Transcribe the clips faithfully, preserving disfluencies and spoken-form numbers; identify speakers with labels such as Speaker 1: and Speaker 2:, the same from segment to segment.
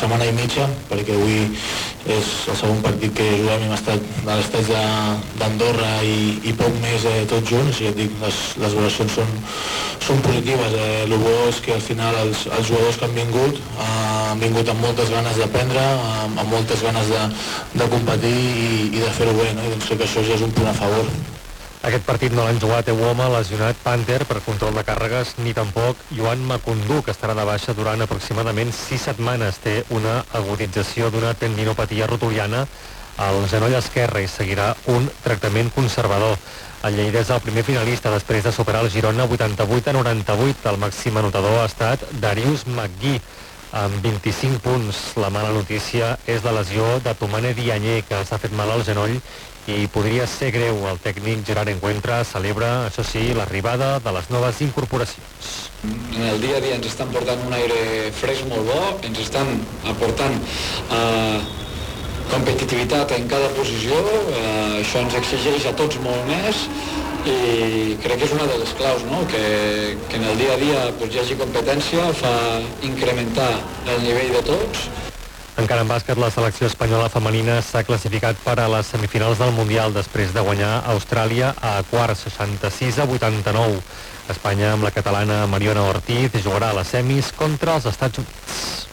Speaker 1: setmana i mitja, perquè avui és el segon partit que juguem, hem estat a l'estadi d'Andorra i, i poc més eh, tots junts, i et dic, les, les valoracions són, són positives. Eh, el bo és que al final els, els jugadors que han vingut eh, han vingut amb moltes ganes d'aprendre, amb, amb moltes ganes de, de competir i, i de fer-ho bé, no? I doncs crec que això ja és un punt a favor.
Speaker 2: Aquest partit no l'han jugat Euoma, lesionat, Panther per control de càrregues, ni tampoc Joan Macundú, que estarà de baixa durant aproximadament sis setmanes. Té una agudització d'una tendinopatia rotuliana al genoll esquerre i seguirà un tractament conservador. El Lleida és el primer finalista després de superar el Girona vuitanta-vuit a noranta-vuit. El màxim anotador ha estat Darius McGee, amb vint-i-cinc punts. La mala notícia és la lesió de Tomane Diagne, que s'ha fet mal al genoll i podria ser greu. El tècnic Gerard Encuentra celebra, això sí, l'arribada de les noves incorporacions.
Speaker 3: En el dia a dia ens estan portant un aire fresc molt bo, ens estan aportant eh, competitivitat en cada posició, eh, això ens exigeix a tots molt més i crec que és una de les claus, no? que, que en el dia a dia pues, hi hagi competència, fa incrementar el nivell de tots.
Speaker 2: Encara en bàsquet, la selecció espanyola femenina s'ha classificat per a les semifinals del Mundial després de guanyar Austràlia a quarts, seixanta-sis a vuitanta-nou. Espanya, amb la catalana Mariona Ortiz, jugarà a les semis contra els Estats Units.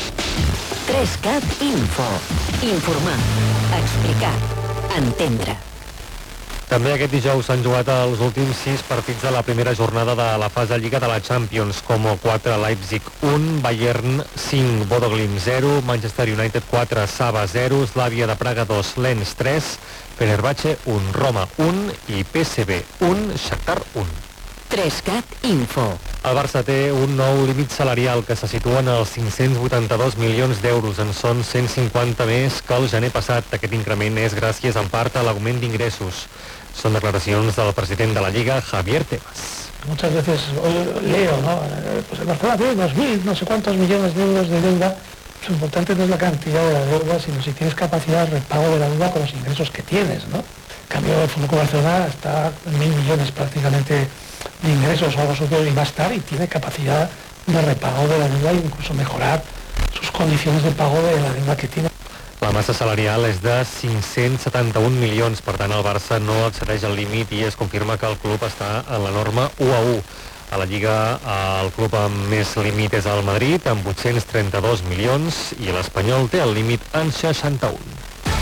Speaker 4: tres cat Info. Informar, explicar, entendre.
Speaker 2: També aquest dijous s'han jugat els últims sis partits de la primera jornada de la fase Lliga de la Champions. Como quatre, Leipzig un, Bayern cinc, Bodo Glimt zero, Manchester United quatre, Saba zero, Slavia de Praga dos, Lens tres, Fenerbahce un, Roma un i P S V un, Shakhtar un.
Speaker 4: tres cat Info.
Speaker 2: El Barça té un nou límit salarial que se situa en els cinc-cents vuitanta-dos milions d'euros. En són cent cinquanta més que el gener passat. Aquest increment és gràcies en part a l'augment d'ingressos. Son declaracions del president de la Liga, Javier Tebas.
Speaker 5: Muchas veces leo, ¿no? Pues el Barcelona tiene dos mil, no sé cuántos millones de euros de deuda. Lo importante no es la cantidad de la deuda, sino si tienes capacidad de repago de la deuda con los ingresos que tienes, ¿no? En cambio, el Fútbol Club Barcelona está en mil millones prácticamente de ingresos o algo superior y va a estar y tiene capacidad de repago de la deuda e incluso mejorar sus condiciones de pago de la deuda que tiene.
Speaker 2: La massa salarial és de cinc-cents setanta-un milions, per tant el Barça no excedeix el límit i es confirma que el club està en la norma u a u. A la Lliga el club amb més límit és el Madrid, amb vuit-cents trenta-dos milions, i l'Espanyol té el límit en seixanta-un.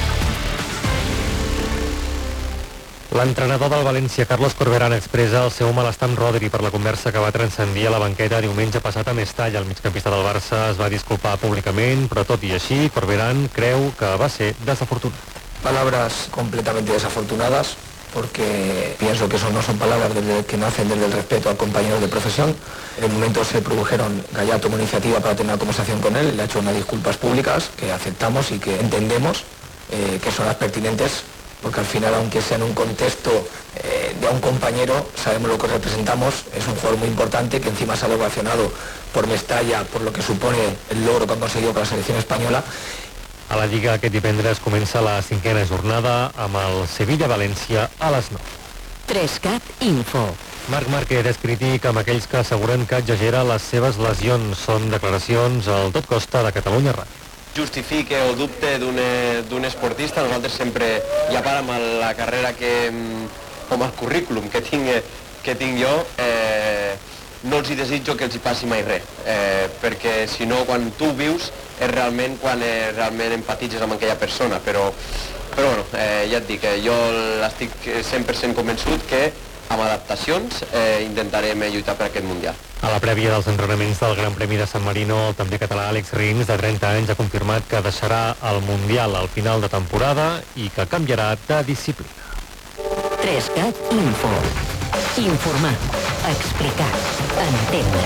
Speaker 2: L'entrenador del València, Carlos Corberán, expressa el seu malestar amb Rodri per la conversa que va transcendir a la banqueta diumenge passat a Mestalla. El migcampista del Barça es va disculpar públicament, però tot i així, Corberán creu que va ser desafortunat.
Speaker 6: Palabras completamente desafortunadas, porque pienso que eso no son palabras desde, que nacen desde el respeto al compañero de profesión. En el momento se produjeron, Gallá tomó iniciativa para tener una conversación con él, le ha hecho unas disculpas públicas que aceptamos y que entendemos eh, que son las pertinentes, porque al final, aunque sea en un contexto eh, de un compañero, sabemos lo que representamos, es un jugador muy importante que encima se ha ovacionado por Mestalla, por lo que supone el logro que han conseguido con la selección española.
Speaker 2: A la Lliga aquest divendres comença la cinquena jornada amb el Sevilla-València a les nou.
Speaker 4: tres cat Info.
Speaker 2: Marc Márquez és crític amb aquells que asseguren que exagera les seves lesions. Són declaracions al Tot Costa de Catalunya Ràdio.
Speaker 7: Justifique o dubte d'un esportista, nosaltres sempre, i a part amb la carrera que, com el currículum que tinc, que tinc jo, eh, no els hi desitjo que els hi passi mai res, eh, perquè si no, quan tu vius, és realment quan eh, realment empatitzes amb aquella persona, però, però bueno, eh, ja et dic, eh, jo estic cent per cent convençut que amb adaptacions eh, intentarem lluitar per aquest Mundial.
Speaker 2: A la prèvia dels entrenaments del Gran Premi de San Marino, el també català Àlex Rins, de trenta anys, ha confirmat que deixarà el Mundial al final de temporada i que canviarà de disciplina.
Speaker 4: tres cat Info. Informar, explicar, entendre.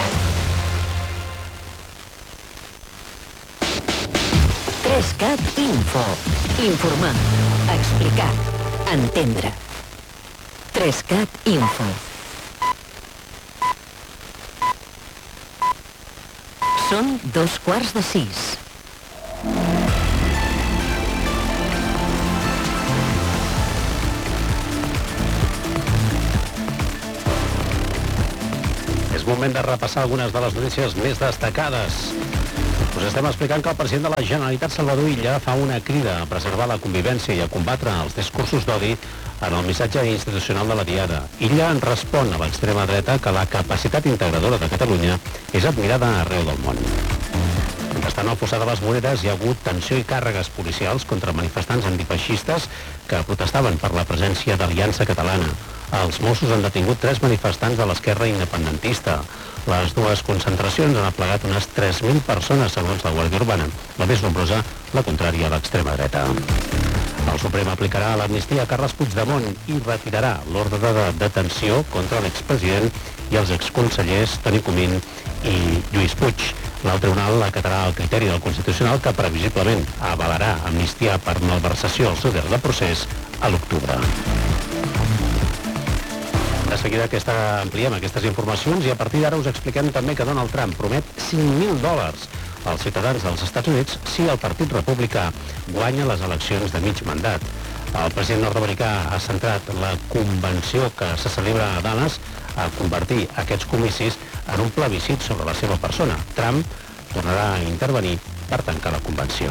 Speaker 4: tres cat Info. Informar, explicar, entendre. tres cat Info. Són dos quarts de sis.
Speaker 8: És moment de repassar algunes de les notícies més destacades. Us estem explicant que el president de la Generalitat, Salvador Illa, fa una crida a preservar la convivència i a combatre els discursos d'odi en el missatge institucional de la Diada. Illa en respon a l'extrema dreta que la capacitat integradora de Catalunya és admirada arreu del món. Mentrestant, al fossar de les Moreres hi ha hagut tensió i càrregues policials contra manifestants antifeixistes que protestaven per la presència d'Aliança Catalana. Els Mossos han detingut tres manifestants de l'esquerra independentista. Les dues concentracions han aplegat unes tres mil persones, segons la Guàrdia Urbana. La més nombrosa, la contrària a l'extrema dreta. El Suprem aplicarà l'amnistia a Carles Puigdemont i retirarà l'ordre de detenció contra l'expresident i els exconsellers Toni Comín i Lluís Puig. El tribunal acatarà el criteri del Constitucional que previsiblement avalarà amnistia per malversació al seu dret de procés a l'octubre. De seguida aquesta, ampliem aquestes informacions i a partir d'ara us expliquem també que Donald Trump promet cinc mil dòlars als ciutadans dels Estats Units si el Partit Republicà guanya les eleccions de mig mandat. El president nord-americà ha centrat la convenció que se celebra a Dallas a convertir aquests comicis en un plebiscit sobre la seva persona. Trump tornarà a intervenir per tancar la convenció.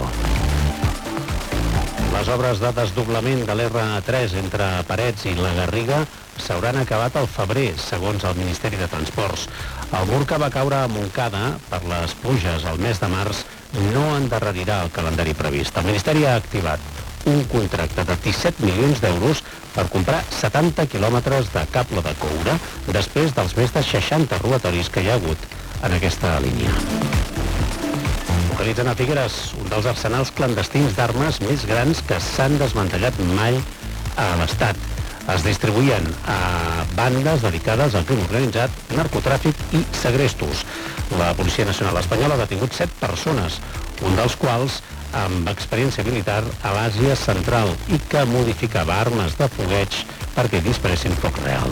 Speaker 8: Les obres de desdoblament de l'erre tres entre Parets i la Garriga s'hauran acabat al febrer, segons el Ministeri de Transports. El mur que va caure a Montcada per les pluges al mes de març no endarrerirà el calendari previst. El Ministeri ha activat un contracte de disset milions d'euros per comprar setanta quilòmetres de cable de coure després dels més de seixanta robatoris que hi ha hagut en aquesta línia. Localitzen a Figueres un dels arsenals clandestins d'armes més grans que s'han desmantellat mai a l'Estat. Es distribuïen a bandes dedicades al crim organitzat, narcotràfic i segrestos. La Policia Nacional Espanyola ha detingut set persones, un dels quals amb experiència militar a l'Àsia Central i que modificava armes de fogueig perquè disparessin foc real.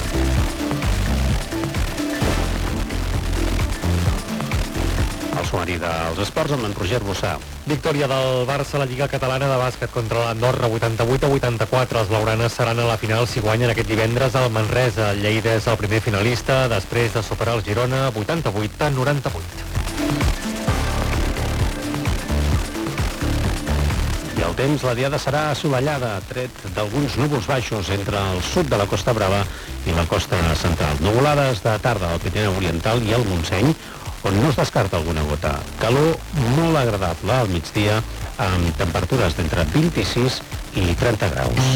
Speaker 8: El sumari dels esports amb en Roger Bossà.
Speaker 2: Victòria del Barça a la Lliga Catalana de Bàsquet contra l'Andorra, vuitanta-vuit a vuitanta-quatre. Els blaugranes seran a la final si guanyen aquest divendres al Manresa. El Lleida és el primer finalista després de superar el Girona vuitanta-vuit a noranta-vuit.
Speaker 8: I el temps, la diada serà assolellada, tret d'alguns núvols baixos entre el sud de la Costa Brava i la costa central. Nuvolades de tarda al Pirineu Oriental i al Montseny, on no es descarta alguna gota. Calor molt agradable al migdia, amb temperatures d'entre vint-i-sis i trenta graus.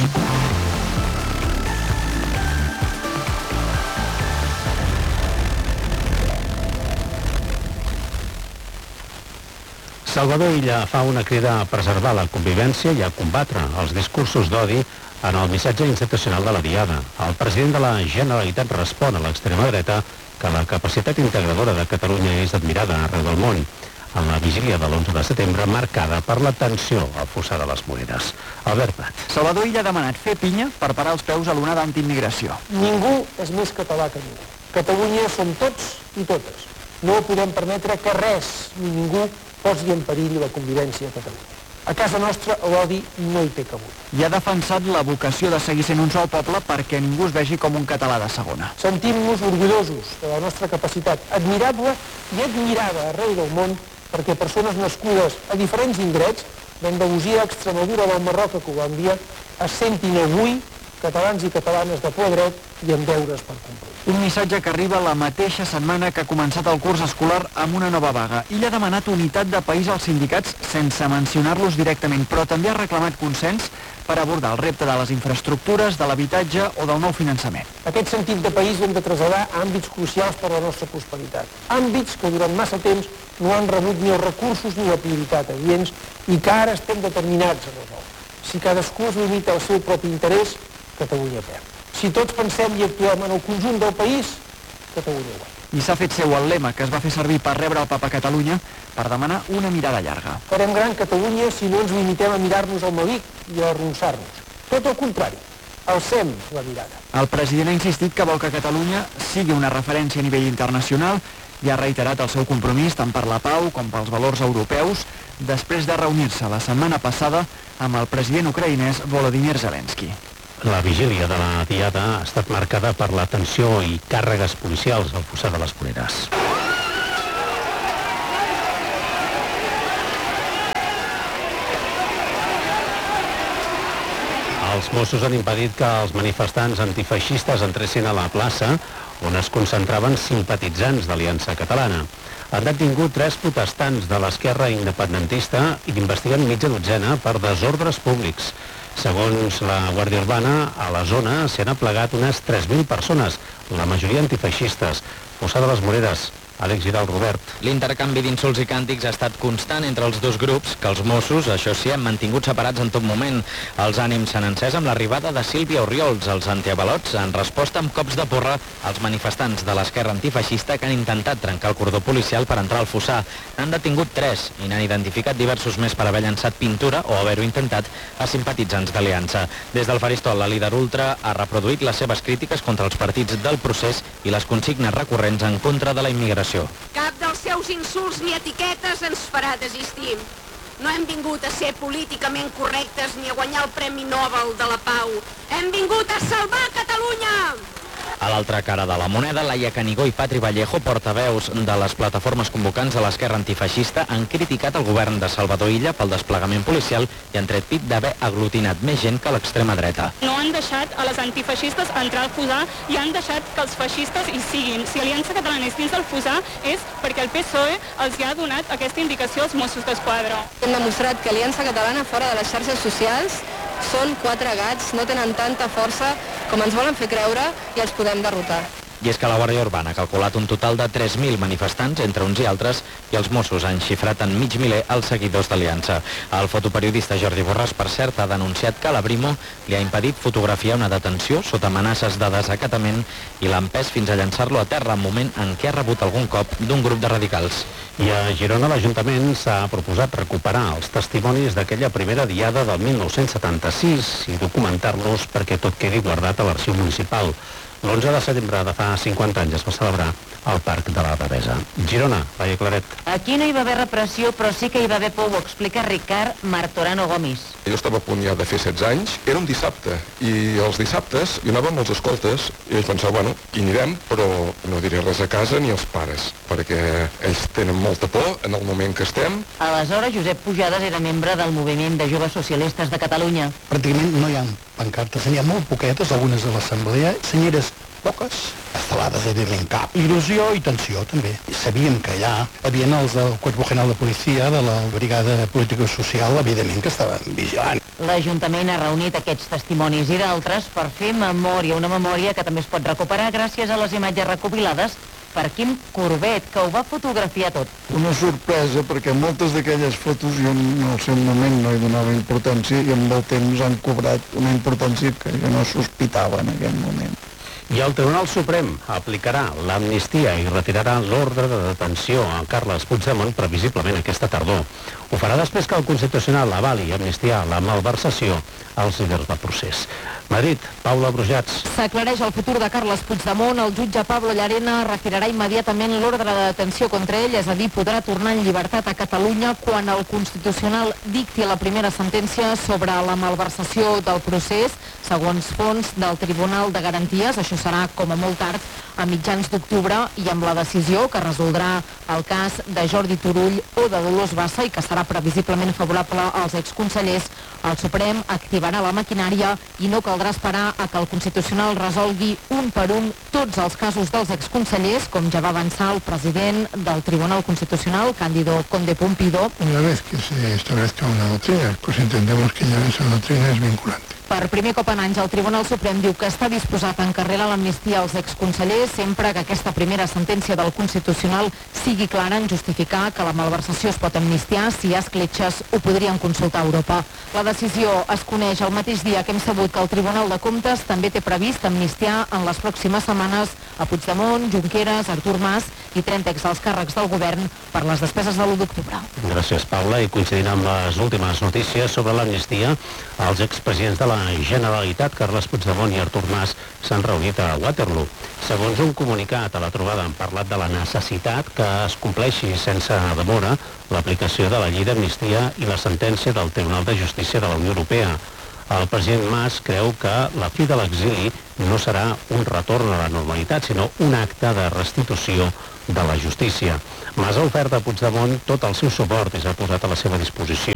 Speaker 8: Salvador Illa fa una crida a preservar la convivència i a combatre els discursos d'odi en el missatge institucional de la Diada. El president de la Generalitat respon a l'extrema dreta que la capacitat integradora de Catalunya és admirada arreu del món, en la vigília de l'onze de setembre marcada per la tensió al fossar de les Moreres. Albert Prat.
Speaker 9: Salvador Illa ha demanat fer pinya per parar els peus a l'onada antiimmigració.
Speaker 5: Ningú és més català que ningú. Catalunya som tots i totes. No podem permetre que res ni ningú posi en perill la convivència a Catalunya. A casa nostra l'odi no hi té cabut.
Speaker 9: I ha defensat la vocació de seguir sent un sol poble perquè ningú es vegi com un català de segona.
Speaker 5: Sentim-nos orgullosos de la nostra capacitat admirable i admirada arreu del món perquè persones nascudes a diferents indrets, d'Andalusia, Extremadura, del Marroc a Colòmbia, es sentin avui catalans i catalanes de ple dret i amb deures per complir.
Speaker 9: Un missatge que arriba la mateixa setmana que ha començat el curs escolar amb una nova vaga. Illa ha demanat unitat de país als sindicats sense mencionar-los directament, però també ha reclamat consens per abordar el repte de les infraestructures, de l'habitatge o del nou finançament.
Speaker 5: Aquest sentit de país hem de traslladar a àmbits crucials per a la nostra prosperitat. Àmbits que durant massa temps no han rebut ni els recursos ni la prioritat adients i que ara estem determinats a resoldre. Si cadascú es limita al seu propi interès, Catalunya perd. Si tots pensem i actuem en el conjunt del país, Catalunya guanya.
Speaker 9: I s'ha fet seu el lema que es va fer servir per rebre el Papa a Catalunya per demanar una mirada llarga.
Speaker 5: Farem gran Catalunya si no ens limitem a mirar-nos al malic i a arronsar-nos. Tot el contrari, alcem la mirada.
Speaker 9: El president ha insistit que vol que Catalunya sigui una referència a nivell internacional i ha reiterat el seu compromís tant per la pau com pels valors europeus després de reunir-se la setmana passada amb el president ucraïnès Volodymyr Zelensky.
Speaker 8: La vigília de la Diada ha estat marcada per la tensió i càrregues policials al fossar de les Moreres. Els Mossos han impedit que els manifestants antifeixistes entressin a la plaça on es concentraven simpatitzants d'Aliança Catalana. Han detingut tres protestants de l'esquerra independentista i investiguen mitja dotzena per desordres públics. Segons la Guàrdia Urbana, a la zona s'hi han aplegat unes tres mil persones, la majoria antifeixistes. Fossar de les Moreres, Àlex Giral, Robert.
Speaker 10: L'intercanvi d'insults i càntics ha estat constant entre els dos grups, que els Mossos, això sí, han mantingut separats en tot moment. Els ànims s'han encès amb l'arribada de Sílvia Orriols. Els antiavalots han respost amb cops de porra als manifestants de l'esquerra antifeixista que han intentat trencar el cordó policial per entrar al fossar. N'han detingut tres i n'han identificat diversos més per haver llançat pintura o haver-ho intentat a simpatitzants d'Aliança. Des del faristol, la líder ultra ha reproduït les seves crítiques contra els partits del procés i les consignes recurrents en contra de la immigració.
Speaker 11: Cap dels seus insults ni etiquetes ens farà desistir. No hem vingut a ser políticament correctes ni a guanyar el Premi Nobel de la Pau. Hem vingut a salvar Catalunya!
Speaker 10: A l'altra cara de la moneda, Laia Canigó i Patri Vallejo, portaveus de les plataformes convocants de l'esquerra antifeixista, han criticat el govern de Salvador Illa pel desplegament policial i han tret pit d'haver aglutinat més gent que l'extrema dreta.
Speaker 12: No han deixat a les antifeixistes entrar al fossar i han deixat que els feixistes hi siguin. Si Aliança Catalana és dins del fossar és perquè el P S O E els ha donat aquesta indicació als Mossos d'Esquadra.
Speaker 13: Hem demostrat que Aliança Catalana fora de les xarxes socials són quatre gats, no tenen tanta força com ens volen fer creure i els podem derrotar.
Speaker 10: I és que la Guàrdia Urbana ha calculat un total de tres mil manifestants, entre uns i altres, i els Mossos han xifrat en mig miler els seguidors d'Aliança. El fotoperiodista Jordi Borràs, per cert, ha denunciat que la Brimo li ha impedit fotografiar una detenció sota amenaces de desacatament i l'ha empès fins a llançar-lo a terra en moment en què ha rebut algun cop d'un grup de radicals.
Speaker 8: I a Girona l'Ajuntament s'ha proposat recuperar els testimonis d'aquella primera diada del mil nou-cents setanta-sis i documentar-los perquè tot quedi guardat a l'arxiu municipal. L'onze de setembre de fa cinquanta anys es va celebrar al Parc de la Devesa. Girona, Laia Claret.
Speaker 4: Aquí no hi va haver repressió, però sí que hi va haver por, ho explica Ricard Martorano Gomis.
Speaker 14: Jo estava a punt ja de fer setze anys, era un dissabte, i els dissabtes hi anàvem els escoltes, i vaig pensar, bueno, hi anirem, però no diré res a casa ni als pares, perquè ells tenen molta por en el moment que estem.
Speaker 4: Aleshores, Josep Pujades era membre del Moviment de Joves Socialistes de Catalunya.
Speaker 15: Pràcticament no hi ha pancartes, n'hi ha molt poquetes, algunes de l'assemblea, senyeres poques, estelades de dir-li en cap. Il·lusió i tensió, també. Sabíem que allà havien els del Cuerpo General de Policia, de la Brigada Política Social, evidentment que estaven vigilant.
Speaker 4: L'Ajuntament ha reunit aquests testimonis i d'altres per fer memòria, una memòria que també es pot recuperar gràcies a les imatges recopilades per Quim Corbet, que ho va fotografiar tot.
Speaker 16: Una sorpresa, perquè moltes d'aquelles fotos jo en el seu moment no hi donava importància i amb el temps han cobrat una importància que jo no sospitava en aquell moment.
Speaker 8: I el Tribunal Suprem aplicarà l'amnistia i retirarà l'ordre de detenció a Carles Puigdemont previsiblement aquesta tardor. Ho farà després que el Constitucional avali amnistiar la malversació als líders del procés. Madrid, Paula Brujats.
Speaker 17: S'aclareix el futur de Carles Puigdemont. El jutge Pablo Llarena retirarà immediatament l'ordre de detenció contra ell, és a dir, podrà tornar en llibertat a Catalunya quan el Constitucional dicti la primera sentència sobre la malversació del procés, segons fons del Tribunal de Garanties. Això serà, com a molt tard, a mitjans d'octubre, i amb la decisió que resoldrà el cas de Jordi Turull o de Dolors Bassa i que serà previsiblement favorable als exconsellers, el Suprem activarà la maquinària i no caldrà esperar a que el Constitucional resolgui un per un tots els casos dels exconsellers, com ja va avançar el president del Tribunal Constitucional, Cándido Conde Pumpido.
Speaker 18: Una vez que se establezca una doctrina, pues entendemos que ya esa doctrina es vinculante.
Speaker 17: Per primer cop en anys, el Tribunal Suprem diu que està disposat a encarrilar l'amnistia als exconsellers sempre que aquesta primera sentència del Constitucional sigui clara en justificar que la malversació es pot amnistiar si hi ha escletxes ho podrien consultar a Europa. La decisió es coneix el mateix dia que hem sabut que el Tribunal de Comptes també té previst amnistiar en les pròximes setmanes a Puigdemont, Junqueras, Artur Mas i trenta exalts càrrecs del govern per les despeses de l'u d'octubre.
Speaker 8: Gràcies, Paula. I coincidint amb les últimes notícies sobre l'amnistia, els expresidents de la Generalitat, Carles Puigdemont i Artur Mas, s'han reunit a Waterloo. Segons un comunicat a la trobada, han parlat de la necessitat que es compleixi sense demora l'aplicació de la llei d'amnistia i la sentència del Tribunal de Justícia de la Unió Europea. El president Mas creu que la fi de l'exili no serà un retorn a la normalitat, sinó un acte de restitució de la justícia. Mas ha ofert a Puigdemont tot el seu suport i s'ha posat a la seva disposició.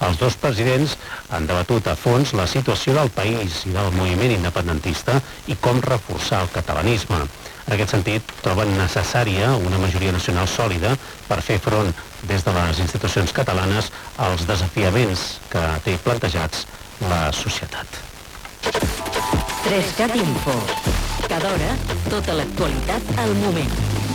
Speaker 8: Els dos presidents han debatut a fons la situació del país i del moviment independentista i com reforçar el catalanisme. En aquest sentit, troben necessària una majoria nacional sòlida per fer front des de les institucions catalanes als desafiaments que té plantejats la societat.
Speaker 4: tres cat Info. Cada hora, tota l'actualitat al moment.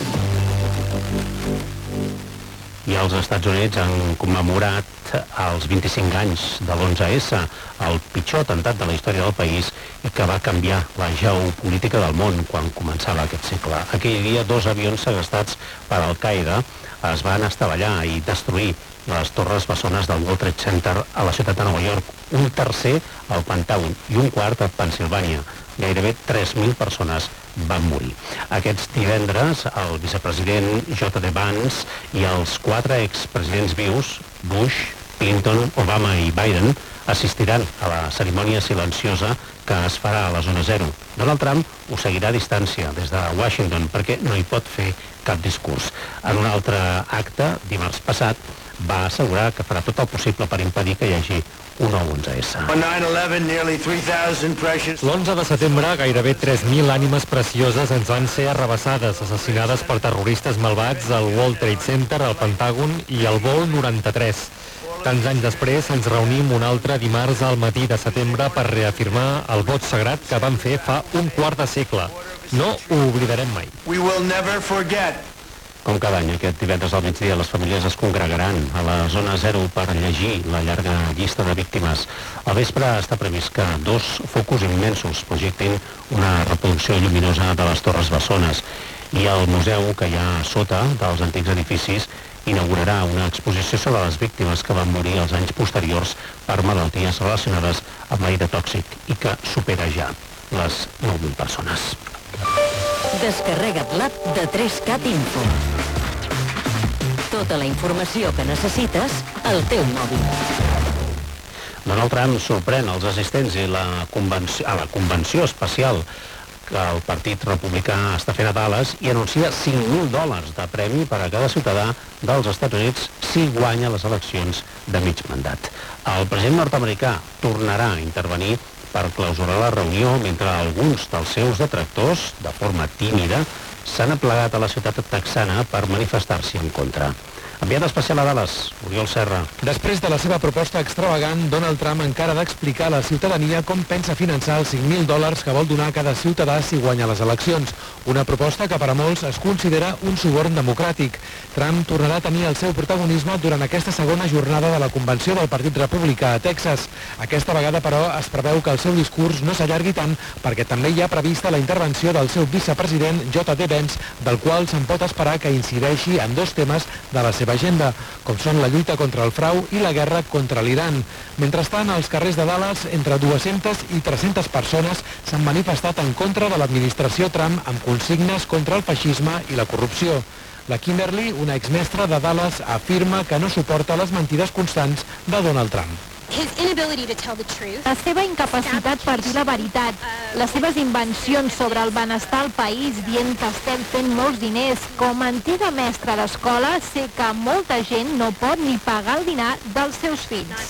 Speaker 8: I els Estats Units han commemorat els vint-i-cinc anys de l'onze essa, el pitjor atemptat de la història del país i que va canviar la geopolítica del món quan començava aquest segle. Aquell dia, dos avions segrestats per Al-Qaeda es van estavellar i destruir les torres bessones del World Trade Center a la ciutat de Nova York, un tercer al Pentàgon i un quart a Pennsilvània. Gairebé tres mil persones van morir. Aquests divendres, el vicepresident J D Vance i els quatre expresidents vius, Bush, Clinton, Obama i Biden, assistiran a la cerimònia silenciosa que es farà a la zona zero. Donald Trump ho seguirà a distància des de Washington perquè no hi pot fer cap discurs. En un altre acte, dimarts passat, va assegurar que farà tot el possible per impedir que hi hagi un nou onze essa.
Speaker 2: L'onze de setembre, gairebé tres mil ànimes precioses ens van ser arrabassades, assassinades per terroristes malvats al World Trade Center, al Pentàgon i al vol noranta-tres. Tants anys després ens reunim un altre dimarts al matí de setembre per reafirmar el vot sagrat que vam fer fa un quart de segle. No ho oblidarem mai.
Speaker 19: We will never forget.
Speaker 8: Com cada any, aquest divendres al migdia, les famílies es congregaran a la zona zero per llegir la llarga llista de víctimes. Al vespre està previst que dos focus immensos projectin una reproducció lluminosa de les torres bessones i el museu que hi ha sota dels antics edificis inaugurarà una exposició sobre les víctimes que van morir els anys posteriors per malalties relacionades amb l'aire tòxic i que supera ja les nou mil persones.
Speaker 4: Descarrega't l'app de tres cat Info. Tota la informació que necessites al teu mòbil.
Speaker 8: Donald Trump sorprèn els assistents i la convenció, a la convenció especial que el Partit Republicà està fent a Dallas i anuncia cinc mil dòlars de premi per a cada ciutadà dels Estats Units si guanya les eleccions de mig mandat. El president nord-americà tornarà a intervenir per clausurar la reunió mentre alguns dels seus detractors, de forma tímida, s'han aplegat a la ciutat texana per manifestar-s'hi en contra. Enviat especial a Dallas, Oriol Serra.
Speaker 20: Després de la seva proposta extravagant, Donald Trump encara ha d'explicar a la ciutadania com pensa finançar els cinc mil dòlars que vol donar a cada ciutadà si guanya les eleccions. Una proposta que per a molts es considera un suborn democràtic. Trump tornarà a tenir el seu protagonisme durant aquesta segona jornada de la convenció del Partit Republicà a Texas. Aquesta vegada, però, es preveu que el seu discurs no s'allargui tant perquè també hi ha prevista la intervenció del seu vicepresident J D Vance, del qual se'n pot esperar que incideixi en dos temes de la seva agenda, com són la lluita contra el frau i la guerra contra l'Iran. Mentrestant, als carrers de Dallas, entre dues-centes i tres-centes persones s'han manifestat en contra de l'administració Trump amb consignes contra el feixisme i la corrupció. La Kimberly, una exmestra de Dallas, afirma que no suporta les mentides constants de Donald Trump.
Speaker 17: La seva incapacitat per dir la veritat, les seves invencions sobre el benestar al país dient que estem fent molts diners. Com a antiga mestra d'escola, sé que molta gent no pot ni pagar el dinar dels seus fills.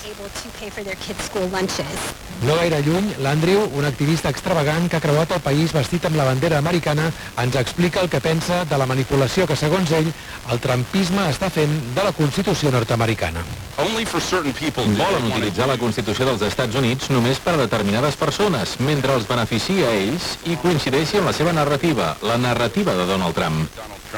Speaker 20: No gaire lluny, l'Andrew, un activista extravagant que ha creuat el país vestit amb la bandera americana, ens explica el que pensa de la manipulació que, segons ell, el trumpisme està fent de la Constitució nord-americana.
Speaker 21: Volen utilitzar la Constitució dels Estats Units només per a determinades persones, mentre els beneficia a ells i coincideixi amb la seva narrativa, la narrativa de Donald Trump.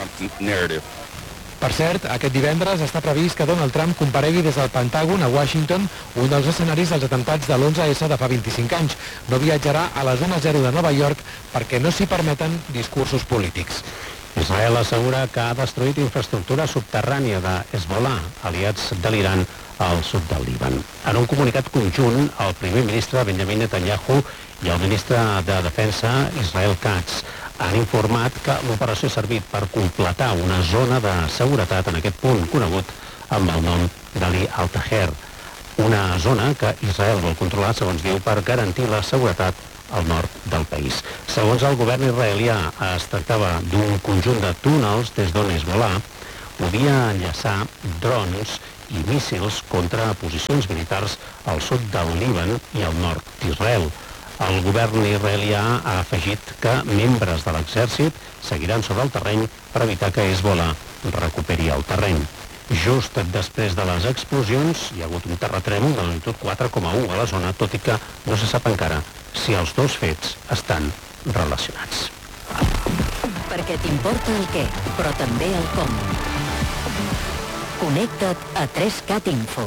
Speaker 20: Per cert, aquest divendres està previst que Donald Trump comparegui des del Pentàgon a Washington, un dels escenaris dels atemptats de l'onze essa de fa vint-i-cinc anys. No viatjarà a la zona zero de Nova York perquè no s'hi permeten discursos polítics.
Speaker 8: Israel assegura que ha destruït infraestructura subterrània de Hezbollah, aliats de l'Iran, al sud del Líban. En un comunicat conjunt, el primer ministre Benjamin Netanyahu i el ministre de Defensa Israel Katz han informat que l'operació ha servit per completar una zona de seguretat en aquest punt conegut amb el nom d'Ali Al-Taher, una zona que Israel vol controlar, segons diu, per garantir la seguretat al nord del país. Segons el govern israelià, es tractava d'un conjunt de túnels des d'on Hezbollah podia enllaçar drons i míssils contra posicions militars al sud del Líban i al nord d'Israel. El govern israelià ha afegit que membres de l'exèrcit seguiran sobre el terreny per evitar que Hezbollah recuperi el terreny. Just després de les explosions hi ha hagut un terratrèmol de magnitud quatre coma u a la zona, tot i que no se sap encara si els dos fets estan relacionats.
Speaker 1: Perquè t'importa el què, però també el com. Connecta't a tres cat info.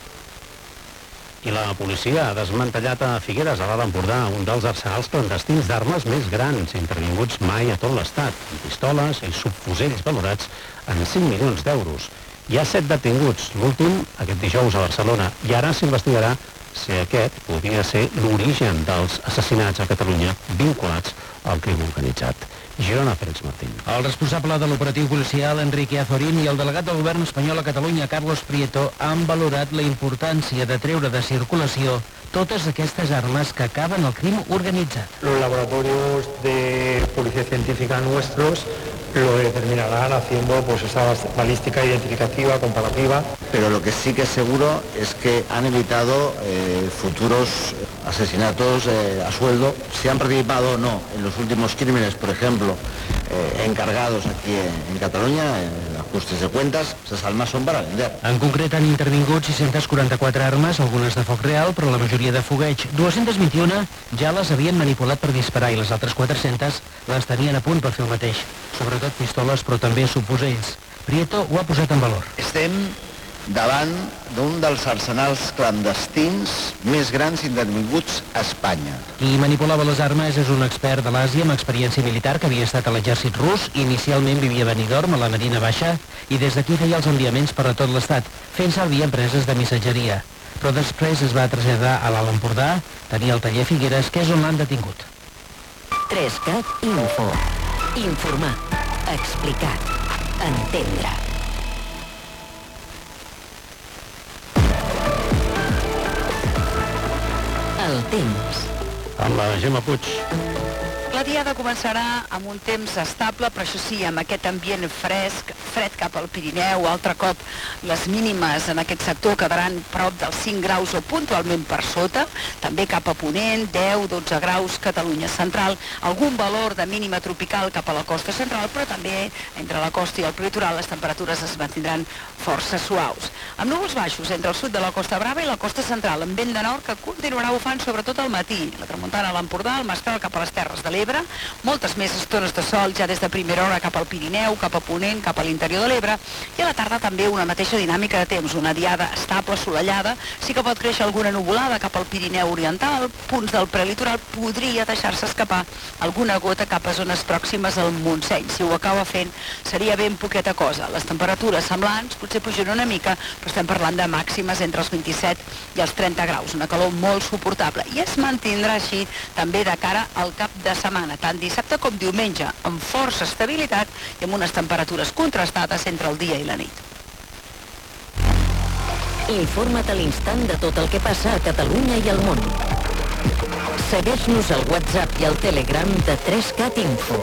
Speaker 8: I la policia ha desmantellat a Figueres, a l'Alt Empordà, un dels arsenals clandestins d'armes més grans intervinguts mai a tot l'estat, amb pistoles i subfusells valorats en cinc milions d'euros. Hi ha set detinguts, l'últim aquest dijous a Barcelona, i ara s'investigarà si aquest podria ser l'origen dels assassinats a Catalunya vinculats al crim organitzat. Girona, Félix Martín.
Speaker 22: El responsable de l'operatiu policial, Enrique Azorín, i el delegat del govern espanyol a Catalunya, Carlos Prieto, han valorat la importància de treure de circulació totes aquestes armes que acaben el crim organitzat.
Speaker 23: Los laboratorios de policía científica nuestros lo determinarán haciendo pues esa balística identificativa, comparativa.
Speaker 24: Pero lo que sí que es seguro es que han evitado eh, futuros asesinatos eh, a sueldo. Si han participado o no en los últimos crímenes, por ejemplo, eh, encargados aquí en, en Cataluña, en ajustes de cuentas, esas armas son para vender.
Speaker 22: En concret han intervingut sis-centes quaranta-quatre armes, algunes de foc real, però la majoria de fogueig. dues-centes vint-i-una ja les havien manipulat per disparar i les altres quatre-centes les tenien a punt per fer el mateix. Sobretot pistoles, però també subfusells. Prieto ho ha posat en valor.
Speaker 24: Estem davant d'un dels arsenals clandestins més grans intervinguts a Espanya.
Speaker 22: Qui manipulava les armes és un expert de l'Àsia amb experiència militar que havia estat a l'exèrcit rus, inicialment vivia a Benidorm, a la Marina Baixa, i des d'aquí feia els enviaments per a tot l'estat, fent servir empreses de missatgeria. Però després es va traslladar a l'Alt Empordà, tenia el taller Figueres, que és on l'han detingut.
Speaker 1: tres cat info. Informar, explicar, entendre. El temps.
Speaker 8: Amb la Gemma Puig.
Speaker 25: La diada començarà amb un temps estable, però això sí, amb aquest ambient fresc, fred cap al Pirineu. Altre cop les mínimes en aquest sector quedaran prop dels cinc graus o puntualment per sota, també cap a Ponent, deu dotze graus, Catalunya central, algun valor de mínima tropical cap a la costa central, però també entre la costa i el prelitoral les temperatures es mantindran força suaus. Amb núvols baixos entre el sud de la Costa Brava i la costa central, amb vent de nord que continuarà bufant sobretot al matí. La tramuntana a l'Empordà, el mestral cap a les Terres de l'Ebre, moltes més estones de sol ja des de primera hora cap al Pirineu, cap a Ponent, cap a l'interior de l'Ebre, i a la tarda també una mateixa dinàmica de temps, una diada estable, assolellada, sí que pot créixer alguna nuvolada cap al Pirineu oriental, punts del prelitoral podria deixar-se escapar alguna gota cap a zones pròximes al Montseny. Si ho acaba fent seria ben poqueta cosa. Les temperatures semblants potser pugen una mica, però estem parlant de màximes entre els vint-i-set i els trenta graus, una calor molt suportable, i es mantindrà així també de cara al cap de setmana, tant dissabte com diumenge, amb força estabilitat i amb unes temperatures contrastades entre el dia i la nit.
Speaker 1: Informa't a l'instant de tot el que passa a Catalunya i al món. Segueix-nos al WhatsApp i al Telegram de tres cat info.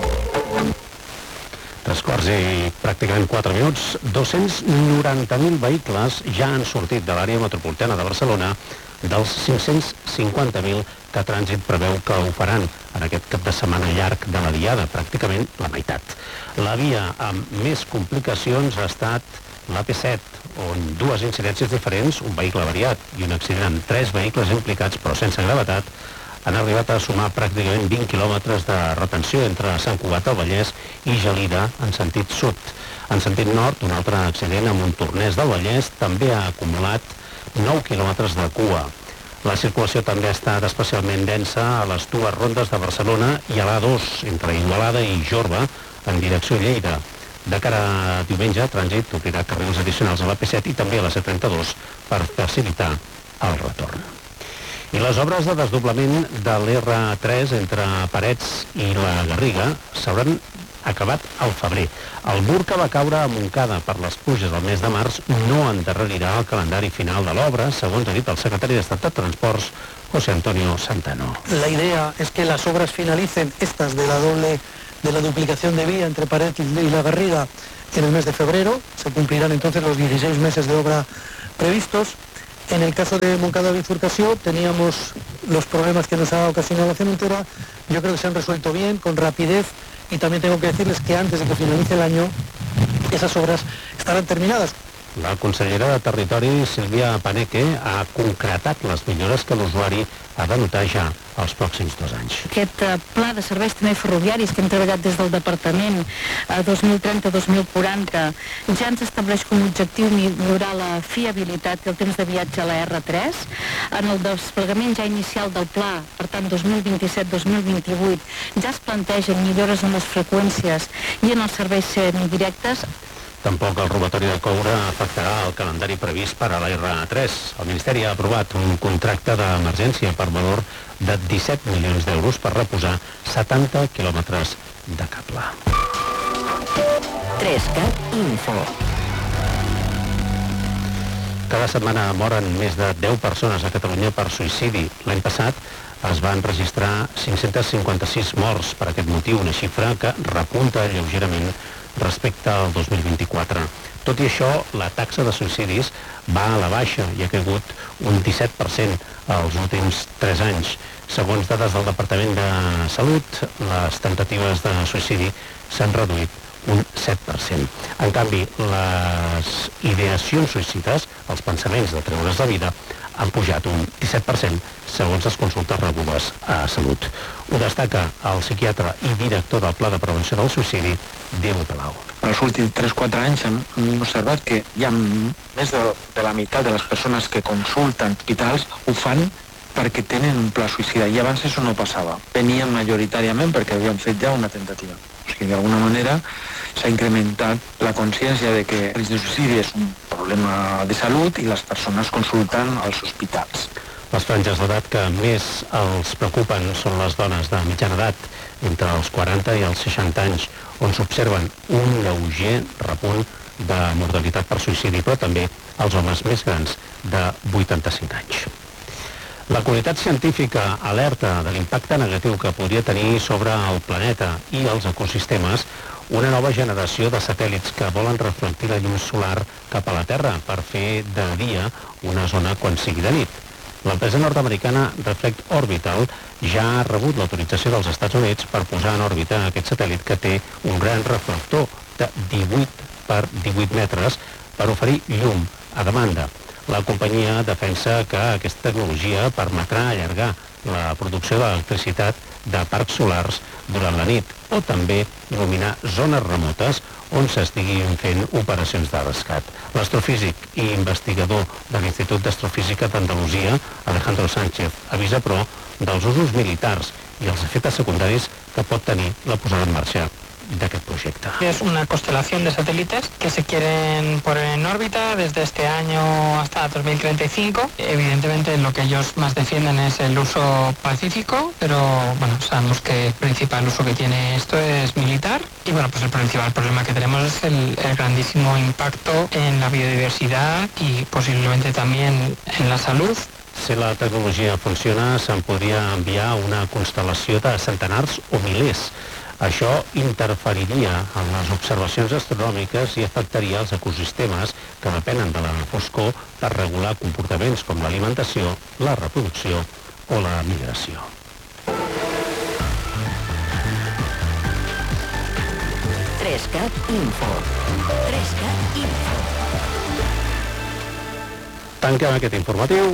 Speaker 8: Tres quarts i pràcticament quatre minuts, dos-cents noranta mil vehicles ja han sortit de l'àrea metropolitana de Barcelona dels cinc-cents cinquanta mil que Trànsit preveu que ho faran en aquest cap de setmana llarg de la diada, pràcticament la meitat. La via amb més complicacions ha estat l'A P set, on dues incidències diferents, un vehicle variat i un accident amb tres vehicles implicats però sense gravetat, han arribat a sumar pràcticament vint quilòmetres de retenció entre Sant Cugat del Vallès i Gelida en sentit sud. En sentit nord, un altre accident amb un Tornès del Vallès també ha acumulat nou quilòmetres de cua. La circulació també ha estat especialment densa a les dues rondes de Barcelona i a l'A dos, entre Igualada i Jorba, en direcció a Lleida. De cara a diumenge, Trànsit obrirà carrils addicionals a l'A P set i també a la C trenta-dos per facilitar el retorn. I les obres de desdoblament de l'R tres entre Parets i la Garriga s'hauran acabat al febrer. El mur que va caure a Montcada per les pluges del mes de març no endarrerirà el calendari final de l'obra, segons ha dit el secretari d'Estat de Transports, José Antonio Santano.
Speaker 5: La idea es que las obras finalicen, estas de la doble, de la duplicación de vía entre Parets y la Garriga, en el mes de febrero, se cumplirán entonces los dieciséis meses de obra previstos. En el caso de Montcada Bifurcació teníamos los problemas que nos ha ocasionado la cementera. Yo creo que se han resuelto bien, con rapidez, y también tengo que decirles que antes de que finalice el año esas obras estarán terminadas.
Speaker 8: La consellera de Territori, Sílvia Paneque, ha concretat les millores que l'usuari ha de notar ja els pròxims dos anys.
Speaker 3: Aquest pla de serveis també ferroviaris que hem treballat des del Departament a dos mil trenta a dos mil quaranta ja ens estableix com a objectiu millorar la fiabilitat i el temps de viatge a la R tres. En el desplegament ja inicial del pla, per tant dos mil vint-i-set dos mil vint-i-vuit, ja es plantegen millores en les freqüències i en els serveis semidirectes.
Speaker 8: Tampoc el robatori de coure afectarà el calendari previst per a la R tres. El Ministeri ha aprovat un contracte d'emergència per valor de disset milions d'euros per reposar setanta quilòmetres de cable.
Speaker 1: tres cat Info.
Speaker 8: Cada setmana moren més de deu persones a Catalunya per suïcidi. L'any passat es van registrar cinc-cents cinquanta-sis morts per aquest motiu, una xifra que repunta lleugerament respecte al dos mil vint-i-quatre. Tot i això, la taxa de suïcidis va a la baixa i ha caigut un disset per cent els últims tres anys. Segons dades del Departament de Salut, les temptatives de suïcidi s'han reduït un set per cent. En canvi, les ideacions suïcides, els pensaments de treure's la vida, han pujat un disset per cent segons les consultes rebudes a Salut. Ho destaca el psiquiatre i director del Pla de Prevenció del Suïcidi, Diego Palau.
Speaker 6: En els últims tres quatre anys hem observat que hi ha més de, de la meitat de les persones que consulten hospitals ho fan perquè tenen un pla suïcida, i abans això no passava. Venien majoritàriament perquè havien fet ja una tentativa. O sigui, d'alguna manera s'ha incrementat la consciència de que el risc de suïcidi és un problema de salut i les persones consulten als hospitals.
Speaker 8: Les franges d'edat que més els preocupen són les dones de mitjana edat, entre els quaranta i els seixanta anys, on s'observen un lleuger repunt de mortalitat per suïcidi, però també els homes més grans de vuitanta-cinc anys. La comunitat científica alerta de l'impacte negatiu que podria tenir sobre el planeta i els ecosistemes una nova generació de satèl·lits que volen reflectir la llum solar cap a la Terra per fer de dia una zona quan sigui de nit. L'empresa nord-americana Reflect Orbital ja ha rebut l'autorització dels Estats Units per posar en òrbita aquest satèl·lit que té un gran reflector de divuit per divuit metres per oferir llum a demanda. La companyia defensa que aquesta tecnologia permetrà allargar la producció d'electricitat de parcs solars durant la nit o també il·luminar zones remotes on s'estiguin fent operacions de rescat. L'astrofísic i investigador de l'Institut d'Astrofísica d'Andalusia, Alejandro Sánchez, avisa, però, dels usos militars i els efectes secundaris que pot tenir la posada en marxa d'aquest projecte.
Speaker 7: Es una constelación de satélites que se quieren poner en órbita desde este año hasta dos mil treinta y cinco. Evidentemente lo que ellos más defienden es el uso pacífico, pero bueno, sabemos que el principal uso que tiene esto es militar. Y bueno, pues el principal problema que tenemos es el, el grandísimo impacto en la biodiversidad y posiblemente también en la salud.
Speaker 8: Si la tecnologia funciona, se'n podria enviar una constel·lació de centenars o milers. Això interferiria en les observacions astronòmiques i afectaria els ecosistemes que depenen de la foscor per regular comportaments com l'alimentació, la reproducció o la migració.
Speaker 1: tres cat Info. tres cat Info.
Speaker 8: Tanquem aquest informatiu.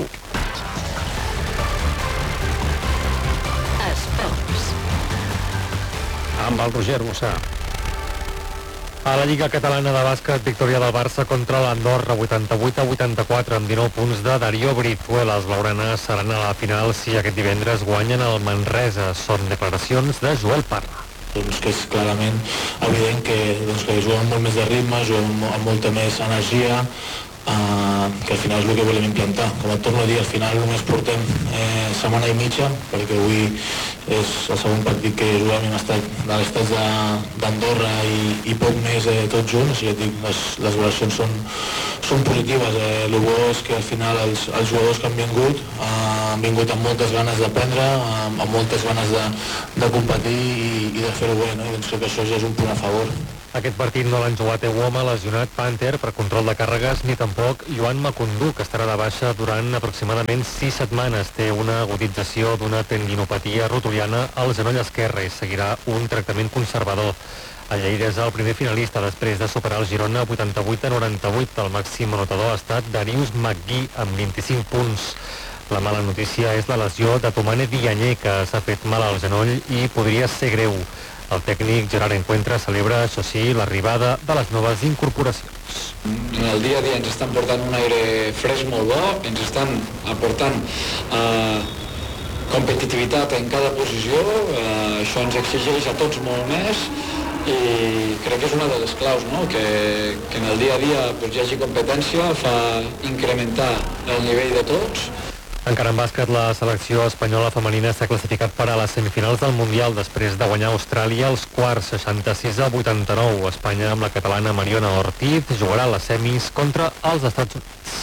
Speaker 1: Esports.
Speaker 2: Amb el Roger Bossà. A la Lliga Catalana de Bàsquet, victòria del Barça contra l'Andorra, vuitanta-vuit a vuitanta-quatre, amb dinou punts de Darío Brizuela. Els blaugranes seran a la final si aquest divendres guanyen el Manresa. Són declaracions de Joel Parra.
Speaker 9: Doncs que és clarament evident que, doncs, que juguem amb molt més de ritme, juguem amb molta més energia, Uh, que al final és el que volem implantar. Com et torno a dir, al final només portem eh, setmana i mitja, perquè avui és el segon partit que juguem i hem estat de l'estat d'Andorra i, i poc més eh, tots junts, i et dic, les, les valoracions són, són positives. Eh, el bo és que al final els, els jugadors que han vingut uh, han vingut amb moltes ganes d'aprendre, amb, amb moltes ganes de, de competir i, i de fer-ho bé, no? I doncs crec que això ja és un punt a favor.
Speaker 2: Aquest partit no l'han jugat Ewoma, lesionat, Panther, per control de càrregues, ni tampoc Joan Macundú, que estarà de baixa durant aproximadament sis setmanes. Té una agudització d'una tendinopatia rotuliana al genoll esquerre i seguirà un tractament conservador. El Lleida és el primer finalista després de superar el Girona vuitanta-vuit a noranta-vuit. El màxim anotador ha estat Darius McGee amb vint-i-cinc punts. La mala notícia és la lesió de Tomane Diagne, que s'ha fet mal al genoll i podria ser greu. El tècnic Gerard Encuentra celebra, això sí, l'arribada de les noves incorporacions.
Speaker 10: En el dia a dia ens estan portant un aire fresc molt bo, ens estan aportant eh, competitivitat en cada posició, eh, això ens exigeix a tots molt més i crec que és una de les claus, no? que, que en el dia a dia pues, hi hagi competència, fa incrementar el nivell de tots.
Speaker 2: Encara en bàsquet, la selecció espanyola femenina s'ha classificat per a les semifinals del Mundial després de guanyar Austràlia als quarts seixanta-sis a vuitanta-nou. Espanya, amb la catalana Mariona Ortiz, jugarà a les semis contra els Estats Units.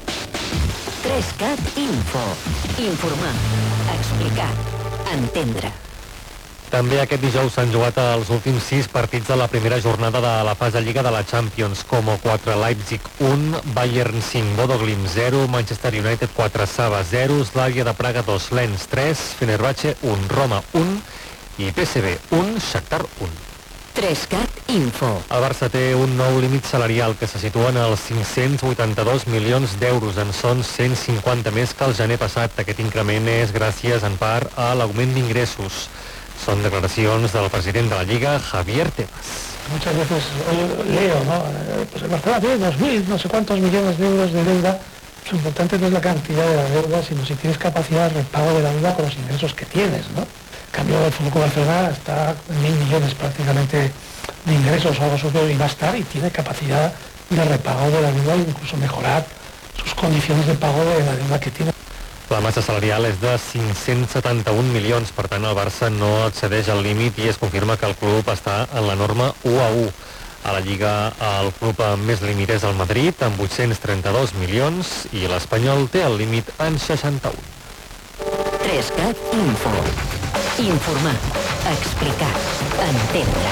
Speaker 1: tres cat Info. Informar, explicar, entendre.
Speaker 2: També aquest dijous s'han jugat els últims sis partits de la primera jornada de la fase Lliga de la Champions. Como quatre, Leipzig un, Bayern cinc, Bodo Glimt zero, Manchester United quatre, Saba zero, Slavia de Praga dos, Lens tres, Fenerbahce un, Roma un i P S V un, Shakhtar un.
Speaker 1: tres cat Info.
Speaker 2: El Barça té un nou límit salarial que se situa en els cinc-cents vuitanta-dos milions d'euros. En són cent cinquanta més que el gener passat. Aquest increment és gràcies en part a l'augment d'ingressos. Son declaracions del president de la Lliga, Javier Tebas.
Speaker 5: Muchas veces leo, ¿no? Pues el Barcelona tiene dos mil, no sé cuántos millones de euros de deuda. Lo importante no es la cantidad de la deuda, sino si tienes capacidad de repago de la deuda con los ingresos que tienes, ¿no? En cambio, el Fútbol Club Barcelona está en mil millones prácticamente de ingresos o algo superior y va a estar y tiene capacidad de repago de la deuda e incluso mejorar sus condiciones de pago de la deuda que tiene.
Speaker 2: La massa salarial és de cinc-cents setanta-un milions, per tant el Barça no excedeix el límit i es confirma que el club està en la norma u a u. A la Lliga el club amb més límit és el Madrid, amb vuit-cents trenta-dos milions, i l'Espanyol té el límit en seixanta-un.
Speaker 1: tres cat Info. Informar, explicar, entendre.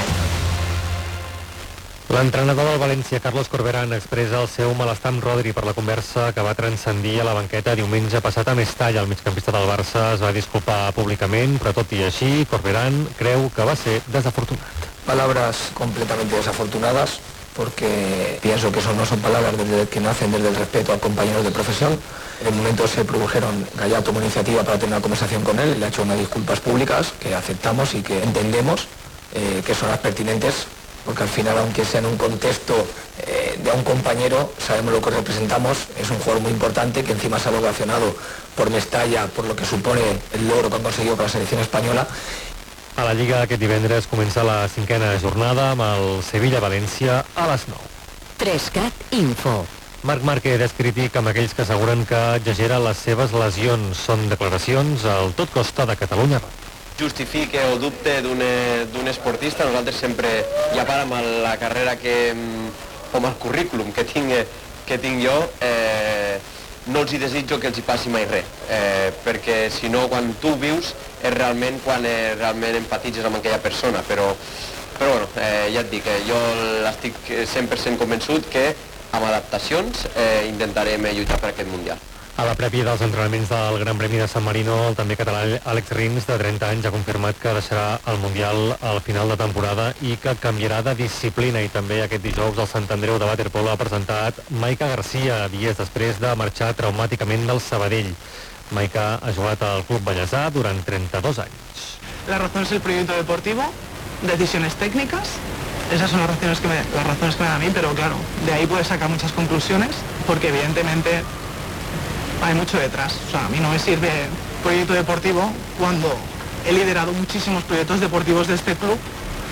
Speaker 2: L'entrenador del València, Carlos Corberán, expressa el seu malestar amb Rodri per la conversa que va transcendir a la banqueta diumenge passat a Mestalla. El migcampista del Barça es va disculpar públicament, però tot i així, Corberán creu que va ser desafortunat.
Speaker 11: Palabras completamente desafortunadas, porque pienso que eso no son palabras desde, que nacen desde el respeto a compañeros de profesión. En el momento se produjeron, Gallardo tomó iniciativa para tener una conversación con él, le ha hecho unas disculpas públicas que aceptamos y que entendemos eh, que son las pertinentes, porque al final, aunque sea en un contexto eh, de un compañero, sabemos lo que representamos, es un jugador muy importante que encima se ha ovacionado por Mestalla, por lo que supone el logro que han conseguido con la selección española.
Speaker 2: A la Lliga aquest divendres comença la cinquena jornada amb el Sevilla-València a les nou.
Speaker 1: tres cat Info.
Speaker 2: Marc Márquez és crític amb aquells que asseguren que exagera les seves lesions. Són declaracions al Tot Costa de Catalunya.
Speaker 12: Justifique o dubte d'un esportista, nosaltres sempre, ja a part amb la carrera que, com el currículum que tinc, que tinc jo, eh, no els hi desitjo que els hi passi mai res, eh, perquè si no, quan tu vius, és realment quan eh, realment empatitzes amb aquella persona, però, però bueno, eh, ja et dic, eh, jo estic cent per cent convençut que amb adaptacions eh, intentarem lluitar per aquest Mundial.
Speaker 2: A la prèvia dels entrenaments del Gran Premi de San Marino, el també català Àlex Rins, de trenta anys, ha confirmat que deixarà el Mundial al final de temporada i que canviarà de disciplina. I també aquest dijous el Sant Andreu de waterpolo ha presentat Maika García, dies després de marxar traumàticament del Sabadell. Maika ha jugat al Club Bellesà durant trenta-dos anys.
Speaker 13: La razón es el proyecto deportivo, decisiones técnicas. Esas son las razones que me, las razones que me dan a mí, pero claro, de ahí puedes sacar muchas conclusiones, porque evidentemente hay mucho detrás. O sea, a mí no me sirve proyecto deportivo cuando he liderado muchísimos proyectos deportivos de este club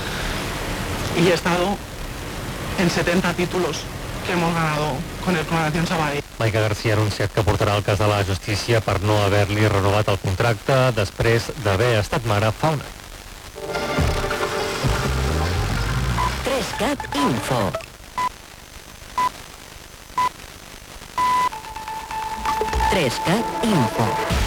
Speaker 13: y he estado en setenta títulos que hemos ganado con el Club Natación Sabadell.
Speaker 2: Maika García ha anunciat que portarà el cas a la justícia per no haver-li renovat el contracte després d'haver estat mare fa un any.
Speaker 1: tres cat Info. tres cat Info.